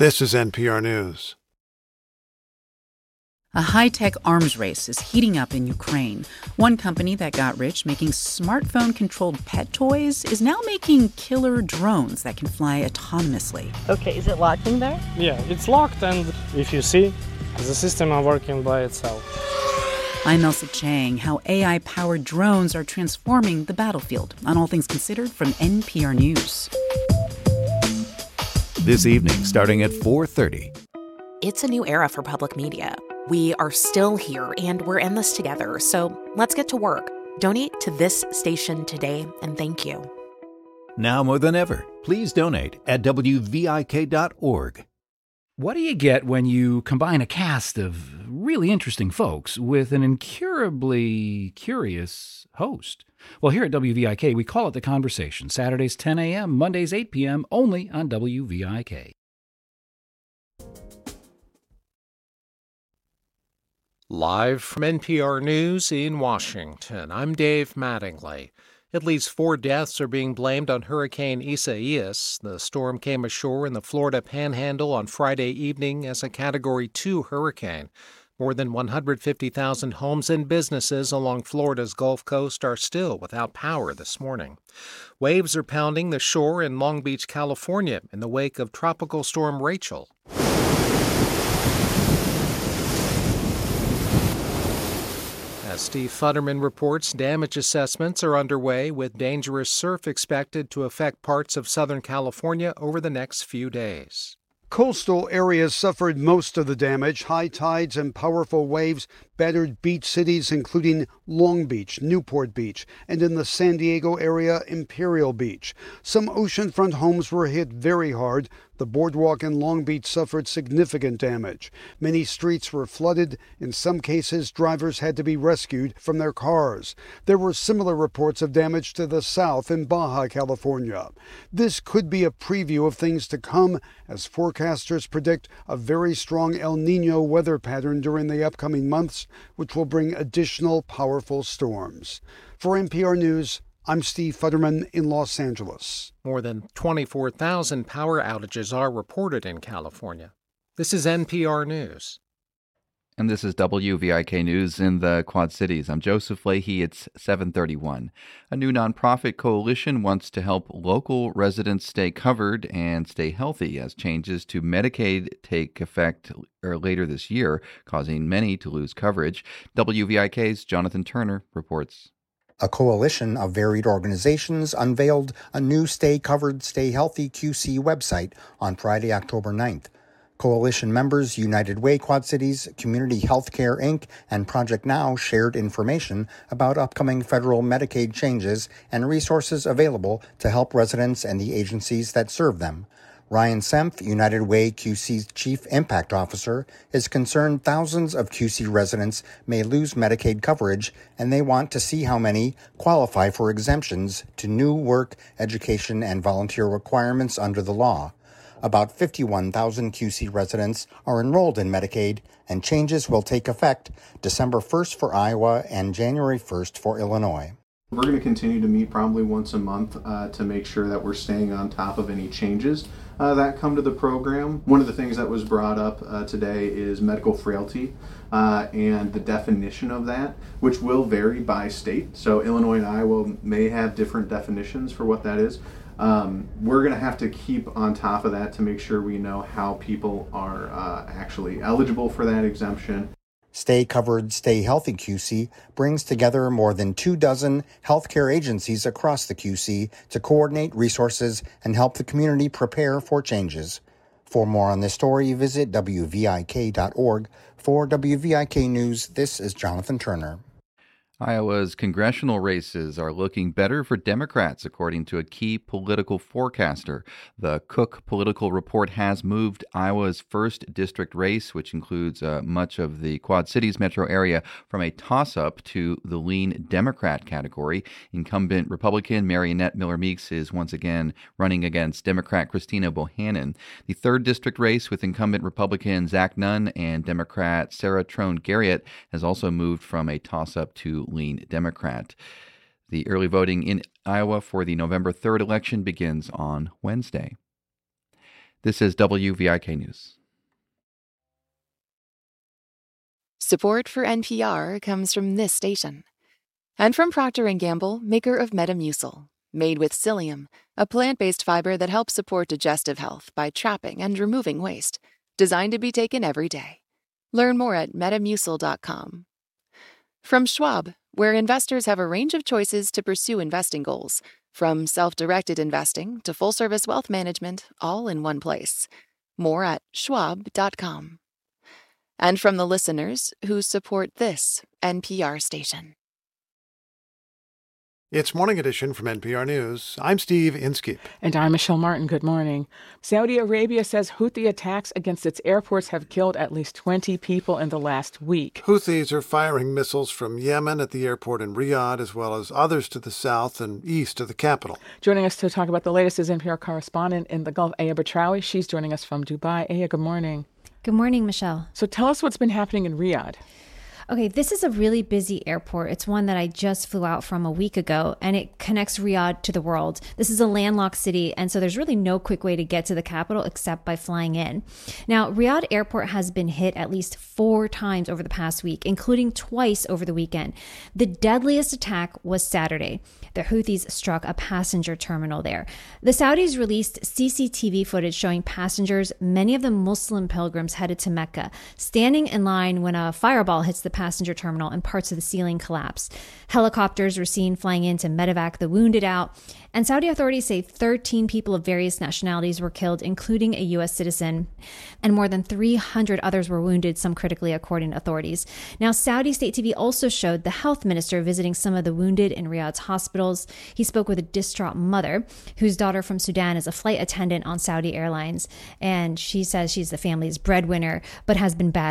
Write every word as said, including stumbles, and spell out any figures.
This is N P R News. A high-tech arms race is heating up in Ukraine. One company that got rich making smartphone-controlled pet toys is now making killer drones that can fly autonomously. Okay, is it locked in there? Yeah, it's locked, and if you see, the system is working by itself. I'm Elsa Chang. How A I-powered drones are transforming the battlefield. On All Things Considered from N P R News. This evening, starting at four thirty. It's a new era for public media. We are still here, and we're in this together, so let's get to work. Donate to this station today, and thank you. Now more than ever, please donate at W V I K dot org. What do you get when you combine a cast of really interesting folks with an incurably curious host? Well, here at W V I K, we call it The Conversation. Saturdays ten a.m., Mondays eight p.m., only on W V I K. Live from N P R News in Washington, I'm Dave Mattingly. At least four deaths are being blamed on Hurricane Isaias. The storm came ashore in the Florida Panhandle on Friday evening as a Category two hurricane. More than one hundred fifty thousand homes and businesses along Florida's Gulf Coast are still without power this morning. Waves are pounding the shore in Long Beach, California, in the wake of Tropical Storm Rachel. As Steve Futterman reports, damage assessments are underway with dangerous surf expected to affect parts of Southern California over the next few days. Coastal areas suffered most of the damage. High tides and powerful waves battered beach cities including Long Beach, Newport Beach, and in the San Diego area, Imperial Beach. Some oceanfront homes were hit very hard. The boardwalk in Long Beach suffered significant damage. Many streets were flooded. In some cases, drivers had to be rescued from their cars. There were similar reports of damage to the south in Baja California. This could be a preview of things to come as forecasters predict a very strong El Niño weather pattern during the upcoming months, which will bring additional powerful storms. For N P R News, I'm Steve Futterman in Los Angeles. More than twenty-four thousand power outages are reported in California. This is N P R News. And this is W V I K News in the Quad Cities. I'm Joseph Leahy. It's seven thirty-one. A new nonprofit coalition wants to help local residents stay covered and stay healthy as changes to Medicaid take effect later this year, causing many to lose coverage. W V I K's Jonathan Turner reports. A coalition of varied organizations unveiled a new Stay Covered, Stay Healthy Q C website on Friday, October ninth. Coalition members United Way Quad Cities, Community Healthcare Incorporated, and Project Now shared information about upcoming federal Medicaid changes and resources available to help residents and the agencies that serve them. Ryan Senf, United Way Q C's Chief Impact Officer, is concerned thousands of Q C residents may lose Medicaid coverage, and they want to see how many qualify for exemptions to new work, education, and volunteer requirements under the law. About fifty-one thousand Q C residents are enrolled in Medicaid, and changes will take effect December first for Iowa and January first for Illinois. We're going to continue to meet probably once a month uh, to make sure that we're staying on top of any changes uh, that come to the program. One of the things that was brought up uh, today is medical frailty uh, and the definition of that, which will vary by state. So Illinois and Iowa may have different definitions for what that is. Um, we're going to have to keep on top of that to make sure we know how people are uh, actually eligible for that exemption. Stay Covered, Stay Healthy Q C brings together more than two dozen healthcare agencies across the Q C to coordinate resources and help the community prepare for changes. For more on this story, visit W V I K dot org. For W V I K News, this is Jonathan Turner. Iowa's congressional races are looking better for Democrats, according to a key political forecaster. The Cook Political Report has moved Iowa's first district race, which includes uh, much of the Quad Cities metro area, from a toss-up to the lean Democrat category. Incumbent Republican Mariannette Miller Meeks is once again running against Democrat Christina Bohannon. The third district race with incumbent Republican Zach Nunn and Democrat Sarah Trone Garriott has also moved from a toss-up to lean Democrat. The early voting in Iowa for the November third election begins on Wednesday. This is W V I K News. Support for N P R comes from this station. And from Procter and Gamble, maker of Metamucil, made with psyllium, a plant-based fiber that helps support digestive health by trapping and removing waste, designed to be taken every day. Learn more at metamucil dot com. From Schwab, where investors have a range of choices to pursue investing goals, from self-directed investing to full-service wealth management, all in one place. More at schwab dot com. And from the listeners who support this N P R station. It's Morning Edition from N P R News. I'm Steve Inskeep. And I'm Michelle Martin. Good morning. Saudi Arabia says Houthi attacks against its airports have killed at least twenty people in the last week. Houthis are firing missiles from Yemen at the airport in Riyadh, as well as others to the south and east of the capital. Joining us to talk about the latest is N P R correspondent in the Gulf, Aya Batrawi. She's joining us from Dubai. Aya, good morning. Good morning, Michelle. So tell us what's been happening in Riyadh. Okay, this is a really busy airport. It's one that I just flew out from a week ago, and it connects Riyadh to the world. This is a landlocked city, and so there's really no quick way to get to the capital except by flying in. Now, Riyadh Airport has been hit at least four times over the past week, including twice over the weekend. The deadliest attack was Saturday. The Houthis struck a passenger terminal there. The Saudis released C C T V footage showing passengers, many of them Muslim pilgrims headed to Mecca, standing in line when a fireball hits the passenger terminal and parts of the ceiling collapse. Helicopters were seen flying in to medevac the wounded out. And Saudi authorities say thirteen people of various nationalities were killed, including a U S citizen, and more than three hundred others were wounded, some critically, according to authorities. Now, Saudi state T V also showed the health minister visiting some of the wounded in Riyadh's hospitals. He spoke with a distraught mother whose daughter from Sudan is a flight attendant on Saudi Airlines, and she says she's the family's breadwinner, but has been bad